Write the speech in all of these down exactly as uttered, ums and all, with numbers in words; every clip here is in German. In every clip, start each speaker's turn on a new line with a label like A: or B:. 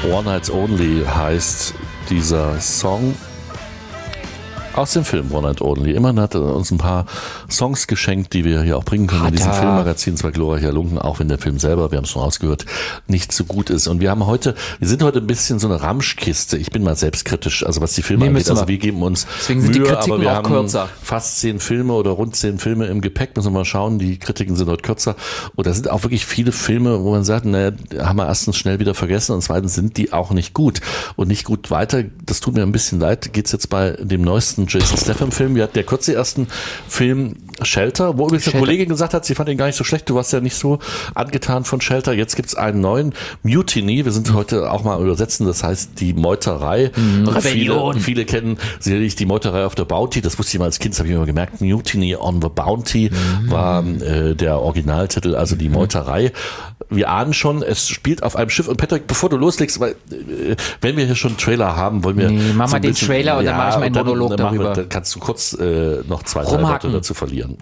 A: One Night Only heißt dieser Song aus dem Film One Night Only. Immerhin hat er uns ein paar Songs geschenkt, die wir hier auch bringen können
B: hat
A: in diesem
B: er.
A: Filmmagazin Zwei glorreiche Lunken, auch wenn der Film selber, wir haben es schon rausgehört, nicht so gut ist. Und wir haben heute, wir sind heute ein bisschen so eine Ramschkiste. Ich bin mal selbstkritisch, also was die Filme
B: Nee,
A: angeht.
B: müssen wir.
A: Also wir geben uns
B: Deswegen sind
A: Mühe,
B: die Kritiken
A: aber wir
B: auch
A: haben
B: kürzer.
A: fast zehn Filme oder rund zehn Filme im Gepäck. Müssen wir mal schauen, die Kritiken sind heute kürzer. Und da sind auch wirklich viele Filme, wo man sagt, naja, haben wir erstens schnell wieder vergessen und zweitens sind die auch nicht gut. Und nicht gut weiter, das tut mir ein bisschen leid, geht's jetzt bei dem neuesten Jason Statham-Film. Wir hatten ja kurz den ersten Film Shelter, wo übrigens eine Kollegin gesagt hat, sie fand ihn gar nicht so schlecht, du warst ja nicht so angetan von Shelter. Jetzt gibt's einen neuen, Mutiny, wir sind heute auch mal übersetzen, das heißt die Meuterei.
B: Mm, Rebellion.
A: Viele, viele kennen sicherlich die Meuterei auf der Bounty, das wusste ich mal als Kind, das habe ich immer gemerkt, Mutiny on the Bounty mm. war äh, der Originaltitel, also die Meuterei. Wir ahnen schon, es spielt auf einem Schiff. Und Patrick, bevor du loslegst, weil äh, wenn wir hier schon einen Trailer haben, wollen wir...
B: Nee, mach
A: so
B: mal den
A: bisschen,
B: Trailer und
A: ja,
B: dann mache ich meinen
A: dann,
B: Monolog
A: dann machen wir,
B: darüber.
A: dann kannst du kurz äh, noch zwei, drei
B: Rumhacken.
A: Worte dazu verlieren.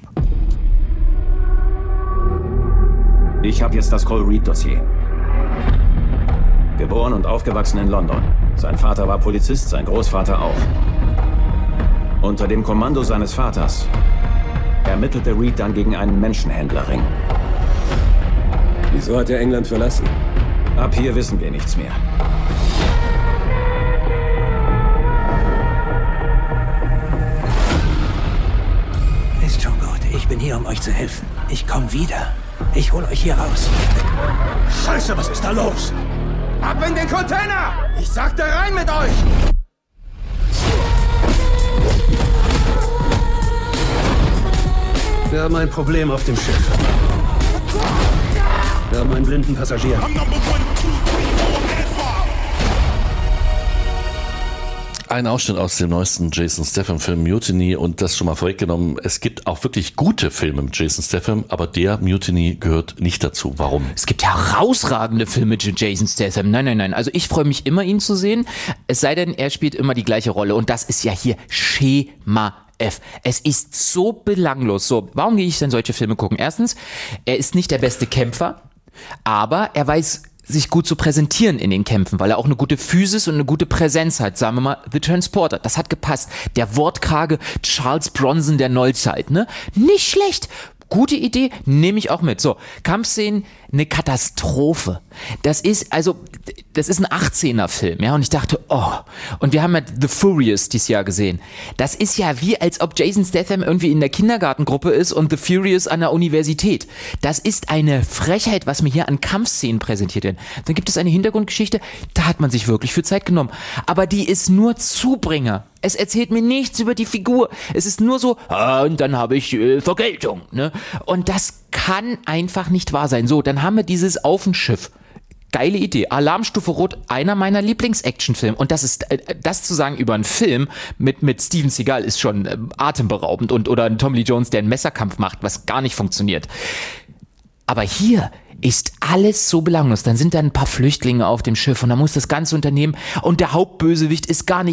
C: Ich habe jetzt das Cole Reed-Dossier. Geboren und aufgewachsen in London. Sein Vater war Polizist, sein Großvater auch. Unter dem Kommando seines Vaters ermittelte Reed dann gegen einen Menschenhändlerring.
D: Wieso hat er England verlassen?
C: Ab hier wissen wir nichts mehr.
E: Ist schon gut. Ich bin hier, um euch zu helfen. Ich komme wieder. Ich hol euch hier raus.
F: Scheiße, was ist da los? Ab in den Container! Ich sagte rein mit euch!
D: Wir haben ein Problem auf dem Schiff. Wir haben einen blinden Passagier.
A: Ein Ausschnitt aus dem neuesten Jason Statham-Film Mutiny und das schon mal vorweggenommen. Es gibt auch wirklich gute Filme mit Jason Statham, aber der Mutiny gehört nicht dazu. Warum?
B: Es gibt herausragende Filme mit Jason Statham. Nein, nein, nein. Also ich freue mich immer, ihn zu sehen. Es sei denn, er spielt immer die gleiche Rolle. Und das ist ja hier Schema F. Es ist so belanglos. So, warum gehe ich denn solche Filme gucken? Erstens, er ist nicht der beste Kämpfer, aber er weiß sich gut zu präsentieren in den Kämpfen, weil er auch eine gute Physis und eine gute Präsenz hat. Sagen wir mal, The Transporter, das hat gepasst. Der wortkarge Charles Bronson der Neuzeit, ne? Nicht schlecht. Gute Idee, nehme ich auch mit. So, Kampfszenen, eine Katastrophe. Das ist, also, das ist ein achtzehner-Film, ja, und ich dachte, oh, und wir haben ja The Furious dieses Jahr gesehen. Das ist ja wie, als ob Jason Statham irgendwie in der Kindergartengruppe ist und The Furious an der Universität. Das ist eine Frechheit, was mir hier an Kampfszenen präsentiert wird. Dann gibt es eine Hintergrundgeschichte, da hat man sich wirklich für Zeit genommen. Aber die ist nur Zubringer. Es erzählt mir nichts über die Figur. Es ist nur so, ah, und dann habe ich äh, Vergeltung, ne? Und das kann einfach nicht wahr sein. So, dann haben wir dieses Auf dem Schiff. Geile Idee. Alarmstufe Rot, einer meiner Lieblings-Actionfilme. Und das ist, äh, das zu sagen über einen Film mit, mit Steven Seagal ist schon äh, atemberaubend. Und, oder ein Tommy Lee Jones, der einen Messerkampf macht, was gar nicht funktioniert. Aber hier ist alles so belanglos. Dann sind da ein paar Flüchtlinge auf dem Schiff und dann muss das ganze Unternehmen und der Hauptbösewicht ist gar nicht